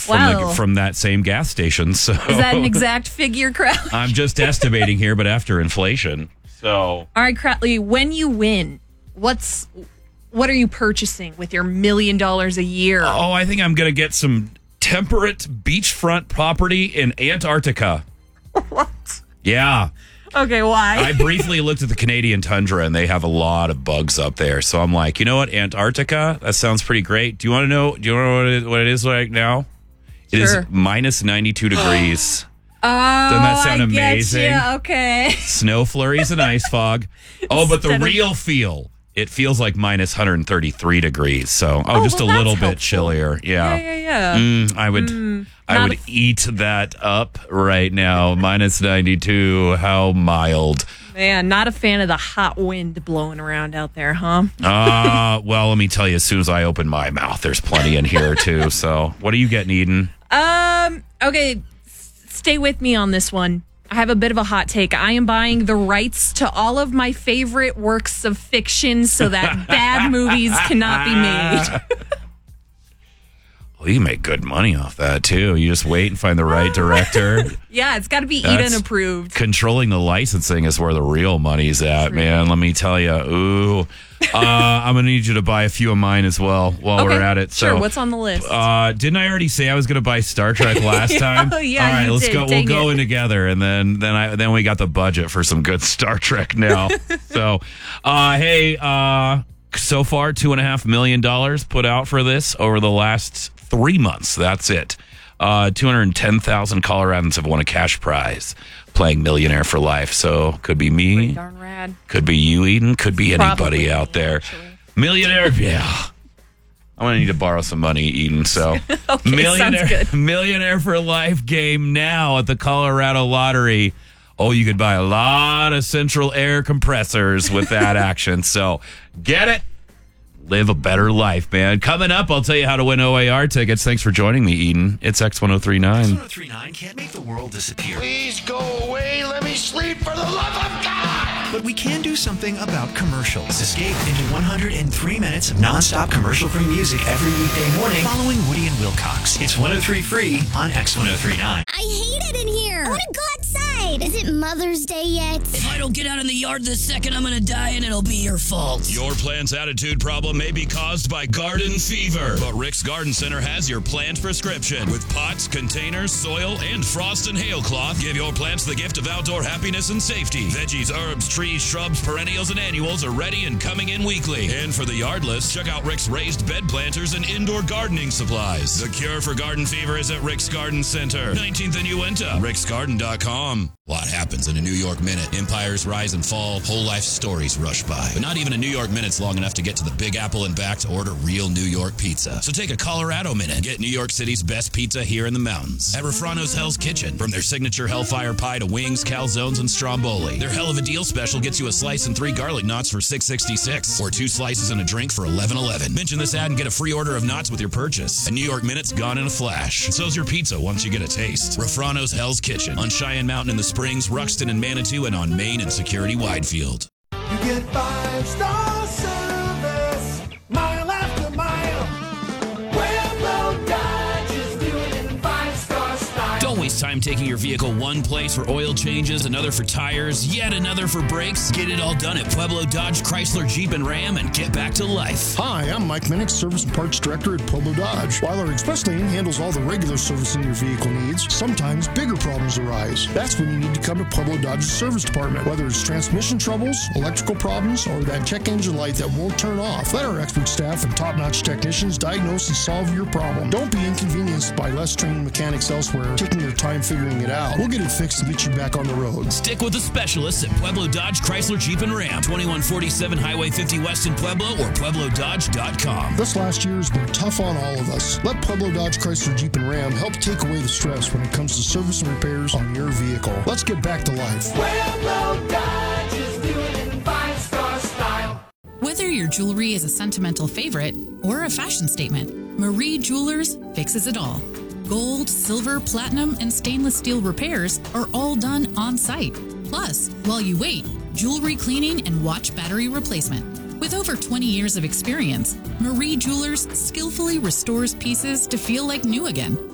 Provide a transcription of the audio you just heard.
Wow. from that same gas station. So Is that an exact figure, Crowley? I'm just estimating here, but after inflation. So All right, Crowley, when you win, what are you purchasing with your $1 million a year? oh, I think I'm going to get some temperate beachfront property in Antarctica. What? Yeah. Okay, why? I briefly looked at the Canadian tundra, and they have a lot of bugs up there. So I'm like, you know what, Antarctica? That sounds pretty great. Do you want to know? Do you want to know what it is right now? It is Sure. minus 92 degrees. Oh, Doesn't that sound amazing? Yeah, okay. Snow flurries and ice fog. Oh, but the Instead of- real feel. It feels like minus 133 degrees. So, just well, a little that's bit helpful. chillier. Yeah. I would not a- eat that up right now. Minus 92. How mild. Man, not a fan of the hot wind blowing around out there, huh? Well, let me tell you, as soon as I open my mouth, there's plenty in here too. So, what are you getting, Eden? Okay, stay with me on this one. I have a bit of a hot take. I am buying the rights to all of my favorite works of fiction so that bad movies cannot be made. Well, you can make good money off that too. You just wait and find the right director. Yeah, it's got to be That's- Eden approved. Controlling the licensing is where the real money's at, man. Let me tell you. Ooh, I'm gonna need you to buy a few of mine as well while we're at it. Sure, So, what's on the list? didn't I already say I was gonna buy Star Trek last time? Oh, yeah, All right, you let's did. go. Dang We'll go it. in together, and then we got the budget for some good Star Trek now. So, hey, so far $2.5 million put out for this over the last 3 months. That's it. 210,000 Coloradans have won a cash prize playing Millionaire for Life. So could be me, Darn rad. could be you, Eden, could be anybody Probably out me, there. actually. Millionaire, yeah. I'm gonna need to borrow some money, Eden. So, Okay, sounds good. Millionaire for Life game now at the Colorado Lottery. Oh, you could buy a lot of central air compressors with that action. So, get it. Live a better life, man. Coming up, I'll tell you how to win OAR tickets. Thanks for joining me, Eden. It's X1039. X1039 can't make the world disappear. Please go away. Let me sleep for the love of God. But we can do something about commercials. Escape into 103 minutes of nonstop commercial-free music every weekday morning following Woody and Wilcox. It's 103 free on X1039. I hate it in here. I want to go outside. Is it Mother's Day yet? If I don't get out in the yard this second, I'm gonna die and it'll be your fault. Your plant's attitude problem may be caused by garden fever, but Rick's Garden Center has your plant prescription. With pots, containers, soil, and frost and hail cloth, give your plants the gift of outdoor happiness and safety. Veggies, herbs, trees, shrubs, perennials, and annuals are ready and coming in weekly. And for the yardless, check out Rick's raised bed planters and indoor gardening supplies. The cure for garden fever is at Rick's Garden Center, 19th and Uinta, ricksgarden.com. A lot happens in a New York minute. Empires rise and fall, whole life stories rush by. But not even a New York minute's long enough to get to the Big Apple and back to order real New York pizza. So take a Colorado minute. Get New York City's best pizza here in the mountains. At Refrano's Hell's Kitchen. From their signature Hellfire Pie to wings, calzones, and stromboli. Their Hell of a Deal special gets you a slice and 3 garlic knots for $6.66. Or 2 slices and a drink for $11.11. Mention this ad and get a free order of knots with your purchase. A New York minute's gone in a flash. And so's your pizza once you get a taste. Refrano's Hell's Kitchen. On Cheyenne Mountain in the Springs, Ruxton and Manitou, and on Main and Security Widefield. You get 5-star service, mile after mile. Pueblo Dodge is doing it in 5-star style. Don't waste time taking your vehicle one place for oil changes, another for tires, yet another for brakes. Get it all done at Pueblo Dodge, Chrysler, Jeep, and Ram and get back to life. Hi, I'm Mike Minnick, Service and Parts Director at Pueblo Dodge. While our express lane handles all the regular servicing your vehicle needs, sometimes bigger problems arise. That's when you need to come to Pueblo Dodge's service department. Whether it's transmission troubles, electrical problems, or that check engine light that won't turn off, let our expert staff and top-notch technicians diagnose and solve your problem. Don't be inconvenienced by less trained mechanics elsewhere taking their time figuring it out. We'll get it fixed and get you back on the road. Stick with the specialists at Pueblo Dodge, Chrysler, Jeep, and Ram. 2147 Highway 50 West in Pueblo or PuebloDodge.com. This last year has been tough on all of us. Let Pueblo Dodge, Chrysler, Jeep, and Ram help take away the stress when it comes to service and repairs on your vehicle. Let's get back to life. Pueblo Dodge is doing it in 5-star style. Whether your jewelry is a sentimental favorite or a fashion statement, Marie Jewelers fixes it all. Gold, silver, platinum, and stainless steel repairs are all done on site. Plus, while you wait, jewelry cleaning and watch battery replacement. With over 20 years of experience, Marie Jewelers skillfully restores pieces to feel like new again.